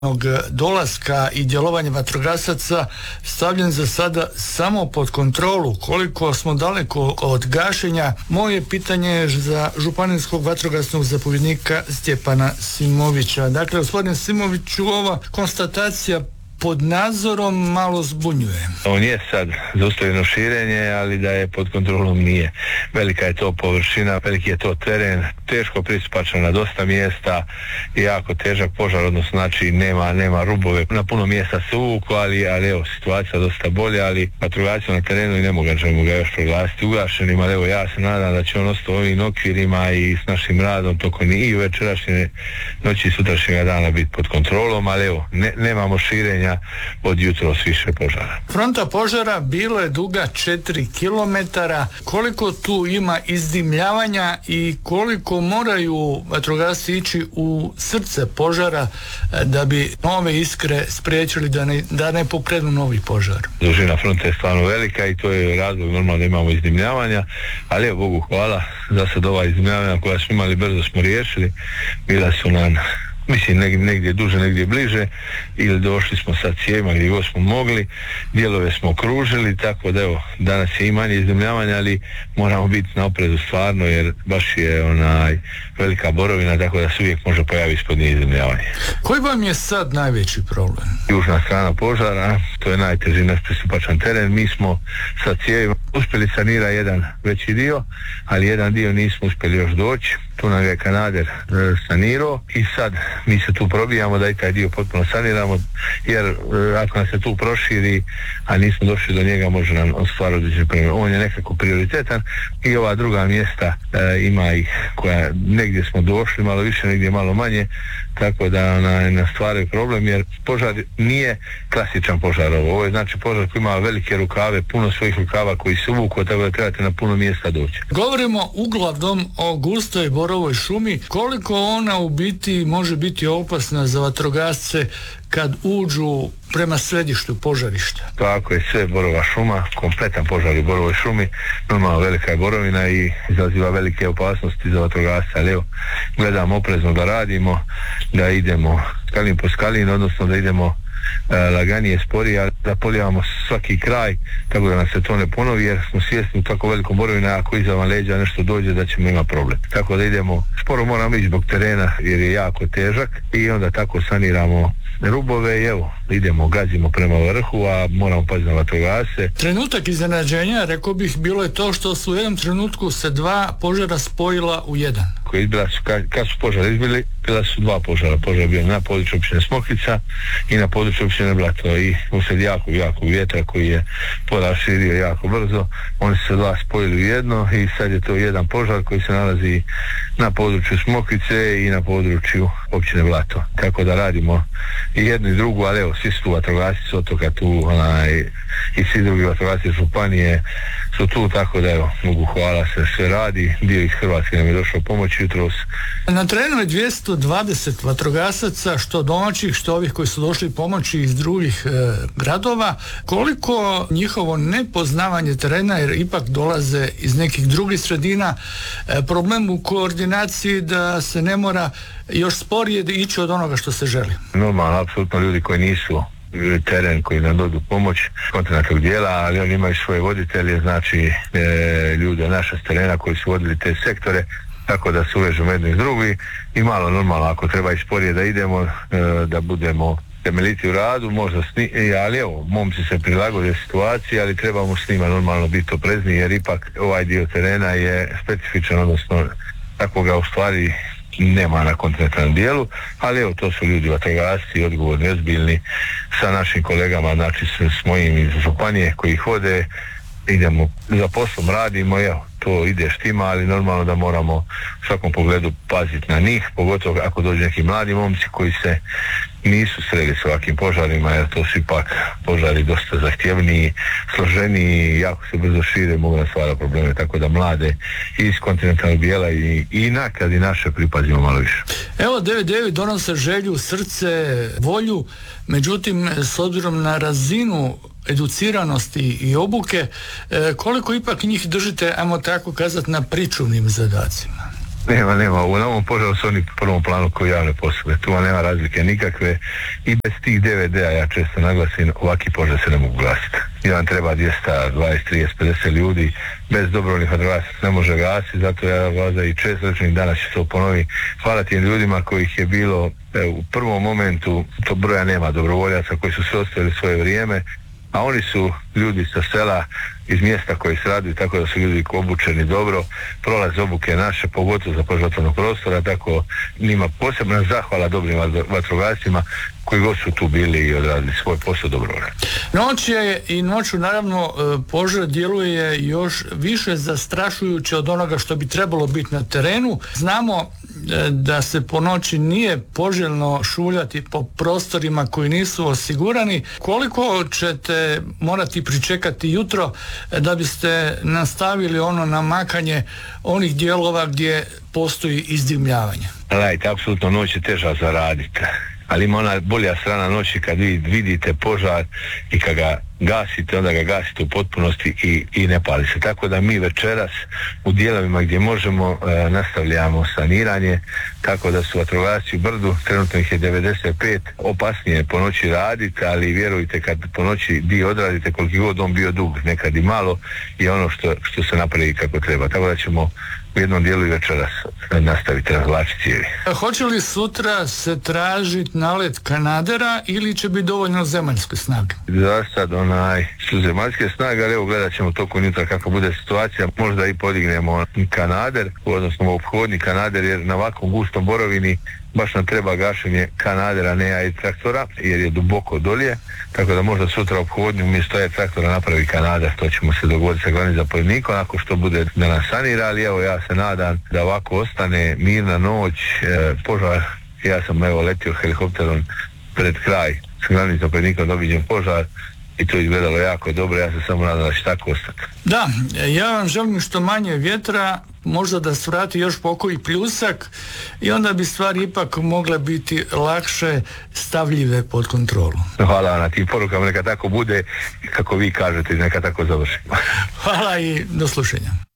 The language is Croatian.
dolaska i djelovanja vatrogasaca stavljen za sada samo pod kontrolu. Koliko smo daleko od gašenja, moje pitanje je za županijskog vatrogasnog zapovjednika Stjepana Simovića. Dakle, gospodine Simoviću, ova konstatacija pod nadzorom malo zbunjuje. On je sad zaustavljeno širenje, ali da je pod kontrolom nije. Velika je to površina, veliki je to teren, teško pristupačan na dosta mjesta i jako težak požar, odnosno znači nema rubove. Na puno mjesta se uvuku, ali evo, situacija dosta bolja, ali vatrogasci na terenu i ne možemo ga još proglasiti ugašenim, ali evo, ja se nadam da će on ostati ovim okvirima i s našim radom tokom i večerašnje noći i sutrašnjega dana biti pod kontrolom, ali evo, nemamo širenja od jutros više požara. Fronta požara bila je duga 4 km. Koliko tu ima izdimljavanja i koliko moraju vatrogasci ići u srce požara da bi nove iskre spriječili da ne pokrenu novi požar? Dužina fronte je stvarno velika i to je razlog normalno da imamo izdimljavanja, ali evo, Bogu hvala, za sad ova izdimljavanja koja smo imali brzo smo riješili, bila su nam negdje duže, negdje bliže, ili došli smo sa cijevima gdje god smo mogli, dijelove smo okružili, tako da evo, danas je i manje izdimljavanja, ali moramo biti na oprezu stvarno, jer baš je velika borovina, tako da se uvijek može pojaviti ispod nje izdimljavanje. Koji vam je sad najveći problem? Južna strana požara, to je najteži nepristupačan teren. Mi smo sa cijevima uspjeli sanirati jedan veći dio, ali jedan dio nismo uspjeli još doći. Tu nam je Kanader sanirao i sad mi se tu probijamo da i taj dio potpuno saniramo, jer ako nam se tu proširi, a nismo došli do njega, može nam stvarati određene probleme. On je nekako prioritetan i ova druga mjesta ima ih koja negdje smo došli, malo više, negdje malo manje, tako da nam stvaraju problem, jer požar nije klasičan požar. Ovo je znači požar koji ima velike rukave, puno svojih rukava koji se uvuku, tako da trebate na puno mjesta doći. Govorimo uglavnom o gustoj borovoj šumi. Koliko ona u biti može biti opasna za vatrogasce kad uđu prema središtu požarišta? Tako je, sve borova šuma, kompletan požar u borovoj šumi, normalno velika je borovina i izaziva velike opasnosti za vatrogasce, ali evo, gledamo oprezno da radimo, da idemo skalin po skalin, odnosno da idemo laganije, sporije, ali da polijevamo svaki kraj, tako da nam se to ne ponovi, jer smo svjesni u tako velikom borovina, ako iza vam leđa nešto dođe, da ćemo imati problem. Tako da idemo, sporo moramo ići zbog terena, jer je jako težak, i onda tako saniramo rubove i evo, idemo, gazimo prema vrhu, a moramo paziti na vatrogasce. Trenutak iznenađenja, rekao bih, bilo je to što su u jednom trenutku se dva požara spojila u jedan. Kad su požari izbili, bila su dva požara. Požar bio na području općine Smokvica i na području općine Blato, i usred jakog vjetra koji je požar širio jako brzo, oni su se dva spojili u jedno i sad je to jedan požar koji se nalazi na području Smokvice i na području općine Blato. Tako da radimo i jednu i drugu, ali evo, svi su tu vatrogasci s otoka tu, i svi drugi vatrogasci županije su tu, tako da evo, mogu hvala, se sve radi, dio iz Hrvatske nam je došao pomoći jutros. Na terenu je 220 vatrogasaca, što domaćih, što ovih koji su došli pomoći iz drugih gradova. Koliko njihovo nepoznavanje terena, jer ipak dolaze iz nekih drugih sredina, problem u koordinaciji da se ne mora još sporije ići od onoga što se želi? Normalno, apsolutno, ljudi koji nisu teren, koji nam dođu pomoć kontinentnog dijela, ali oni imaju svoje voditelje, znači ljude naša s terena koji su vodili te sektore, tako da se uvežemo jedni s drugi i malo normalno, ako treba i sporije da idemo, da budemo temeljiti u radu, možda ali evo, momci se prilagode situaciji, ali trebamo s njima normalno biti oprezni, jer ipak ovaj dio terena je specifičan, odnosno tako ga u stvari nema na kontinentalnom dijelu, ali evo, to su ljudi vatrogasci, odgovorni, ozbiljni, sa našim kolegama, znači s mojim iz županije koji ih vode, idemo za poslom, radimo, evo, to ide štima, ali normalno da moramo u svakom pogledu paziti na njih, pogotovo ako dođu neki mladi momci koji se nisu sreli s ovakvim požarima, jer to su ipak požari dosta zahtjevniji, složeniji, jako se brzo šire, mogu nas stvarati probleme, tako da mlade iz kontinentalnog dijela i nakad i naše pripazimo malo više. Evo, 9.9 donose želju, srce, volju, međutim, s obzirom na razinu educiranosti i obuke, koliko ipak njih držite, ajmo tako kazati, na pričuvnim zadacima? Nema. U novom požaru su oni u prvom planu koji javne postrojbe. Tu nema razlike nikakve i bez tih DVD-a, ja često naglasim, ovaki požar se ne mogu gasiti. I vam treba 200, 20, 30, 50 ljudi, bez dobrovoljnih vatrogasaca ne može gasiti, zato ja vas i često rečem, danas će to ponovi. Hvala tim ljudima kojih je bilo u prvom momentu, to broja nema dobrovoljaca koji su se ostavili svoje vrijeme, a oni su ljudi sa sela, iz mjesta koji se radi, tako da su ljudi obučeni dobro, prolaz obuke naše, pogotovo za požrtvovnog prostora, tako njima posebna zahvala dobrim vatrogascima koji god su tu bili i odradili svoj posao dobrovoljno. Noć je i noću naravno požar djeluje još više zastrašujuće od onoga što bi trebalo biti na terenu. Znamo da se po noći nije poželjno šuljati po prostorima koji nisu osigurani. Koliko ćete morati pričekati jutro da biste nastavili ono namakanje onih dijelova gdje postoji izdimljavanje? Gledajte, apsolutno noć je teža za raditi, ali ima ona bolja strana noći kad vi vidite požar i kad ga gasite, onda ga gasite u potpunosti i ne pali se. Tako da mi večeras u dijelovima gdje možemo nastavljamo saniranje, tako da su vatrogasci u Brdu, trenutno ih je 95, opasnije po noći raditi, ali vjerujte kad po noći dio odradite, koliki god on bio dug, nekad i malo, je ono što se napravi kako treba. Tako da ćemo u jednom dijelu i večeras nastaviti razvlačiti cijevi. Hoće li sutra se tražiti nalet kanadera ili će biti dovoljno zemaljske snage? Za sad su zemaljske snage, ali evo gledat ćemo tokom jutra kako bude situacija, možda i podignemo kanader, odnosno ophodni kanader, jer na ovakvom gustom borovini baš nam treba gašenje kanadera, ne i traktora, jer je duboko dolje, tako da možda sutra ophodnju umjesto traktora napravi kanader, to ćemo se dogovoriti sa glavnim zapovjednikom, ako što bude da nas sanira, ali evo ja se nadam da ovako ostane mirna noć, požar, ja sam letio helikopterom pred kraj s glavnim zapovjednikom da obiđem požar i to je izgledalo jako dobro, ja se samo nadam da će tako ostati. Da, ja vam želim što manje vjetra, možda da svrati još pokoji pljusak i onda bi stvari ipak mogle biti lakše stavljive pod kontrolu. Hvala na tim porukama, neka tako bude kako vi kažete, neka tako završimo. Hvala i do slušanja.